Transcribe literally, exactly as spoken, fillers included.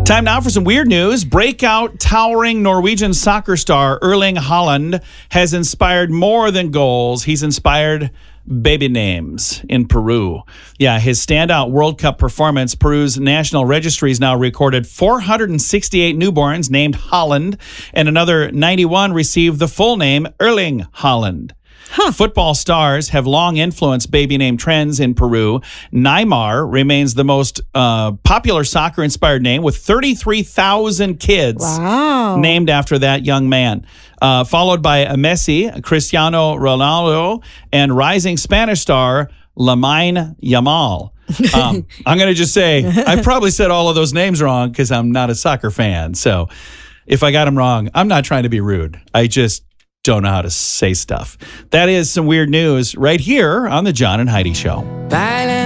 Time now for some weird news. Breakout, towering Norwegian soccer star Erling Haaland has inspired more than goals. He's inspired baby names in Peru. Yeah, his standout World Cup performance, Peru's national registries now recorded four hundred sixty-eight newborns named Haaland, and another ninety-one received the full name Erling Haaland. Huh. Football stars have long influenced baby name trends in Peru. Neymar remains the most uh, popular soccer-inspired name, with thirty-three thousand kids wow. named after that young man. Uh, followed by Messi, Cristiano Ronaldo, and rising Spanish star Lamine Yamal. Um, I'm going to just say, I probably said all of those names wrong because I'm not a soccer fan. So if I got them wrong, I'm not trying to be rude. I just don't know how to say stuff. That is some weird news right here on the John and Heidi Show. Bye.